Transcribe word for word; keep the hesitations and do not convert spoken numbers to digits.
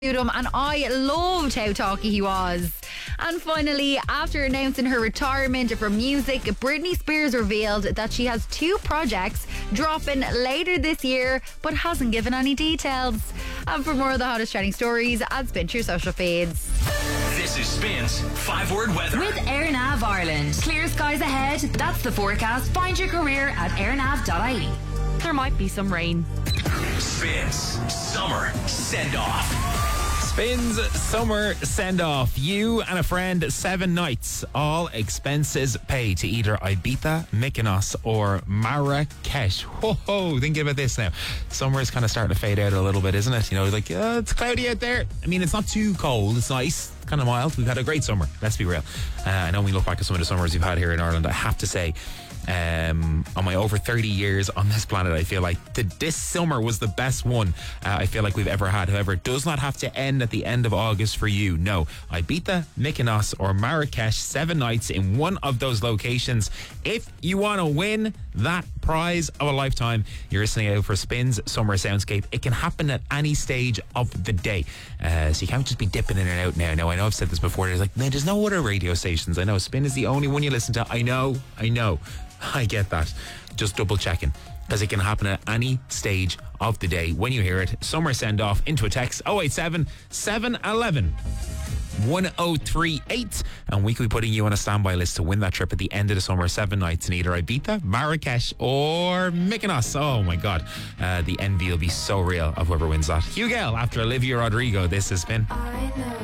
him, and I loved how talky he was. And finally, after announcing her retirement from music, Britney Spears revealed that she has two projects dropping later this year, but hasn't given any details. And for more of the hottest trending stories, add Spin to your social feeds. This is Spin's five word weather. With AirNav Ireland. Clear skies ahead. That's the forecast. Find your career at airnav dot I E. There might be some rain. Spin's summer send off. Spins summer send-off. You and a friend, seven nights, all expenses paid to either Ibiza, Mykonos or Marrakesh. Whoa, ho, think about this now. Summer is kind of starting to fade out a little bit, isn't it? You know, like, uh, it's cloudy out there. I mean, it's not too cold. It's nice, kind of mild. We've had a great summer, let's be real. Uh, I know when we look back at some of the summers we've had here in Ireland, I have to say, Um, on my over thirty years on this planet, I feel like the, this summer was the best one uh, I feel like we've ever had. However, it does not have to end at the end of August for you. No, Ibiza, Mykonos or Marrakesh, seven nights in one of those locations. If you want to win that prize of a lifetime, you're listening out for Spin's Summer Soundscape. It can happen at any stage of the day, uh, so you can't just be dipping in and out now. Now, I know I've said this before. There's like, man, there's no other radio stations. I know Spin is the only one you listen to. I know, I know. I get that. Just double checking, because it can happen at any stage of the day. When you hear it, summer send off into a text oh eight seven, seven one one, one oh three eight, and we could be putting you on a standby list to win that trip at the end of the summer. Seven nights in either Ibiza, Marrakesh or Mykonos. Oh my god, uh, the envy will be so real of whoever wins that. Hugh Gale after Olivia Rodrigo. This has been